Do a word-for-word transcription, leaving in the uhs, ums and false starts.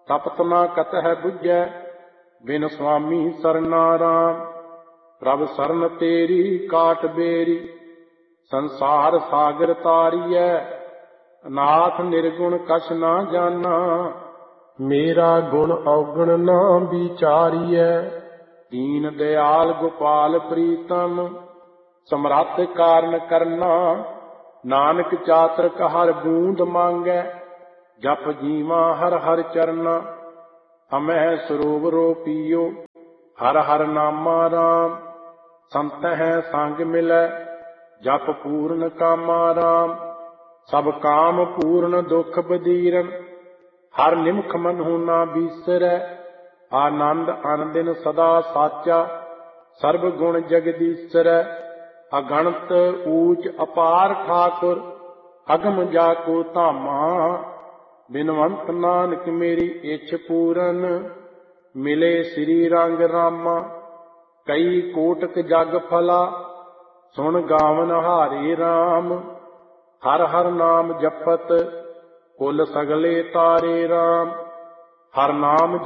ਤਪਤ ਨਾ ਕਤਹਿ ਬੁਝੈ ਬਿਨ ਸੁਆਮੀ ਸਰਨਾ ਰਾਮ। ਪ੍ਰਭ ਸਰਨ ਤੇਰੀ ਕਾਟ ਬੇਰੀ ਸੰਸਾਰ ਸਾਗਰ ਤਾਰੀਐ। ਅਨਾਥ ਨਿਰਗੁਣ ਕਛ ਨਾ ਜਾਨਾ ਮੇਰਾ ਗੁਣ ਔਗਣ ਨਾ ਵਿਚਾਰੀਐ। ਦੀਨ ਦਿਆਲ ਗੋਪਾਲ ਪ੍ਰੀਤਮ ਸਮਰੱਥ ਕਾਰਨ ਕਰਨਾ। ਨਾਨਕ ਚਾਤ੍ਰਿਕ ਹਰ ਬੂੰਦ ਮੰਗੈ ਜਪ ਜੀਵਾ ਹਰ ਹਰ ਚਰਨਾ। ਹਮੈ ਸਰੋਵਰੋ ਪੀਓ ਹਰ ਹਰ ਨਾਮਾ ਰਾਮ। ਸੰਤਹਿ ਸੰਗ ਮਿਲੈ ਜਪ ਪੂਰਨ ਕਾਮਾ ਰਾਮ। ਸਭ ਕਾਮ ਪੂਰਨ ਦੁਖ ਬਦੀਰਨ ਹਰ ਨਿਮਖ ਮਨਹੁ ਨਾ ਬੀਸਰੈ। ਆਨੰਦ ਅਨੰਦਿਨ ਸਦਾ ਸਾਚਾ ਸਰਬ ਗੁਣ ਜਗਦੀਸਰੈ। ਅਗਣਤ ਊਚ ਅਪਾਰ ਠਾਕੁਰ ਅਗਮ ਜਾ ਕੋ ਧਾਮਾ। ਬਿਨਵੰਤ ਨਾਨਕ ਮੇਰੀ ਇੱਛ ਪੂਰਨ ਮਿਲੇ ਸ੍ਰੀ ਰੰਗ ਰਾਮਾ। ਕਈ ਕੋਟਕ ਜਗ ਫਲਾ ਸੁਣ ਗਾਵਨ ਹਾਰੇ ਰਾਮ। ਹਰ ਹਰ ਨਾਮ ਜਪਤ ਕੁਲ ਸਗਲੇ ਤਾਰੇ ਰਾਮ। ਹਰ ਨਾਮ